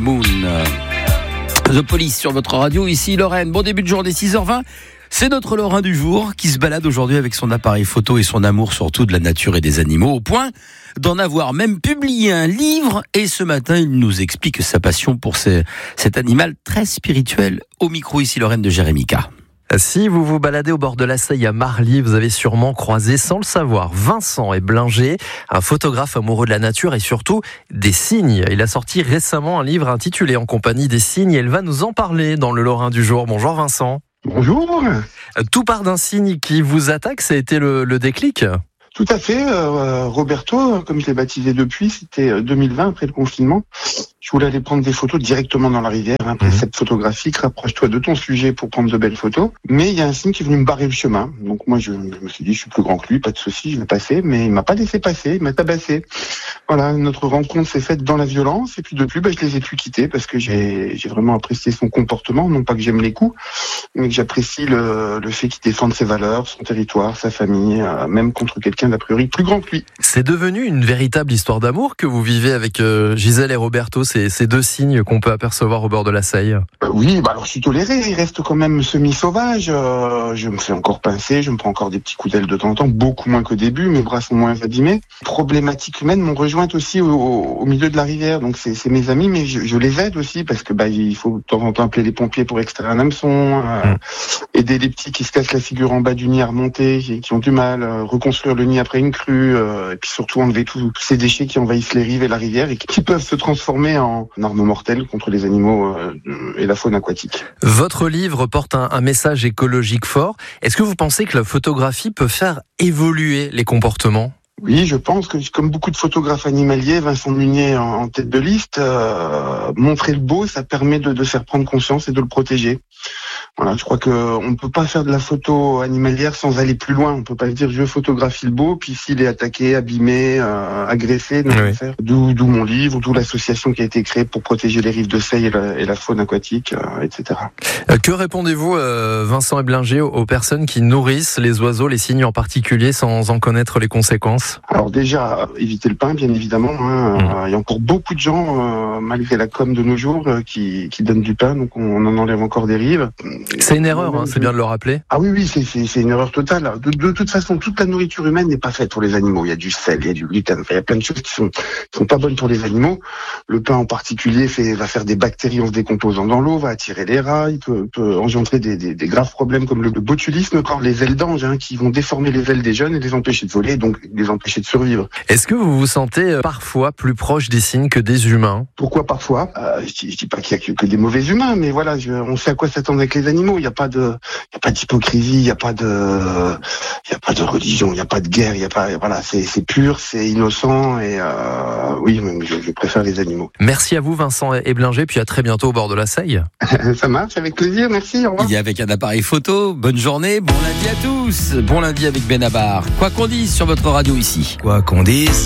Moon. The Police sur votre radio, ici Lorraine. Bon début de journée, 6h20. C'est notre Lorrain du jour qui se balade aujourd'hui avec son appareil photo et son amour surtout de la nature et des animaux, au point d'en avoir même publié un livre. Et ce matin, il nous explique sa passion pour cet animal très spirituel. Au micro, ici Lorraine de Jérémika. Si vous vous baladez au bord de la Seille à Marly, vous avez sûrement croisé, sans le savoir, Vincent Eblinger, un photographe amoureux de la nature et surtout des cygnes. Il a sorti récemment un livre intitulé En compagnie des cygnes et il va nous en parler dans le Lorrain du jour. Bonjour Vincent. Bonjour. Tout part d'un cygne qui vous attaque, ça a été le déclic ? Tout à fait, Roberto, comme je l'ai baptisé depuis, c'était 2020 après le confinement. Je voulais aller prendre des photos directement dans la rivière, un précepte photographique, rapproche-toi de ton sujet pour prendre de belles photos. Mais il y a un cygne qui est venu me barrer le chemin. Donc moi je me suis dit, je suis plus grand que lui, pas de souci, je vais passer. Mais il m'a pas laissé passer, il m'a tabassé. Voilà, notre rencontre s'est faite dans la violence. Et puis depuis, je les ai plus quittés parce que j'ai vraiment apprécié son comportement. Non pas que j'aime les coups, mais que j'apprécie le fait qu'il défende ses valeurs, son territoire, sa famille, même contre quelqu'un d'a priori plus grand que lui. C'est devenu une véritable histoire d'amour que vous vivez avec Gisèle et Roberto, ces deux cygnes qu'on peut apercevoir au bord de la Seille. Oui, alors je suis toléré, il reste quand même semi-sauvage. Je me fais encore pincer, je me prends encore des petits coups d'aile de temps en temps, beaucoup moins qu'au début, mes bras sont moins abîmés. Problématiques humaines m'ont rejointe aussi au milieu de la rivière, donc c'est mes amis, mais je les aide aussi parce que il faut de temps en temps appeler les pompiers pour extraire un hameçon, aider les petits qui se cassent la figure en bas du nid à remonter, qui ont du mal, reconstruire le nid après une crue, et puis surtout enlever tous ces déchets qui envahissent les rives et la rivière et qui peuvent se transformer en arme mortelle contre les animaux et la faune aquatique. Votre livre porte un message écologique fort. Est-ce que vous pensez que la photographie peut faire évoluer les comportements ? Oui, je pense que comme beaucoup de photographes animaliers, Vincent Munier en tête de liste, montrer le beau, ça permet de faire prendre conscience et de le protéger. Voilà, je crois qu'on ne peut pas faire de la photo animalière sans aller plus loin. On peut pas se dire je photographie le beau, puis s'il est attaqué, abîmé, agressé, faire. D'où mon livre, d'où l'association qui a été créée pour protéger les rives de Seille et la faune aquatique, etc. Que répondez-vous, Vincent Eblinger, aux personnes qui nourrissent les oiseaux, les cygnes en particulier, sans en connaître les conséquences ? Alors déjà, éviter le pain, bien évidemment. Il y a encore beaucoup de gens, malgré la com de nos jours, qui donnent du pain, donc on en enlève encore des rives. C'est une erreur, c'est bien de le rappeler. Ah oui, c'est une erreur totale. De toute façon, toute la nourriture humaine n'est pas faite pour les animaux. Il y a du sel, il y a du gluten, il y a plein de choses qui sont pas bonnes pour les animaux. Le pain en particulier va faire des bactéries en se décomposant dans l'eau, va attirer les rats, il peut engendrer des graves problèmes comme le botulisme, encore les ailes d'ange, qui vont déformer les ailes des jeunes et les empêcher de voler, donc les empêcher de survivre. Est-ce que vous vous sentez parfois plus proche des cygnes que des humains ? Pourquoi parfois ? Je dis pas qu'il y a que des mauvais humains, mais voilà, on sait à quoi s'attendre avec les animaux. Il n'y a pas d'hypocrisie, il n'y a pas de religion, il n'y a pas de guerre, c'est pur, c'est innocent et oui, je préfère les animaux. Merci à vous Vincent Eblinger, puis à très bientôt au bord de la Seille. Ça marche, avec plaisir, merci, au revoir. Il y a avec un appareil photo, bonne journée, bon lundi à tous, bon lundi avec Benabar. Quoi qu'on dise sur votre radio ici. Quoi qu'on dise.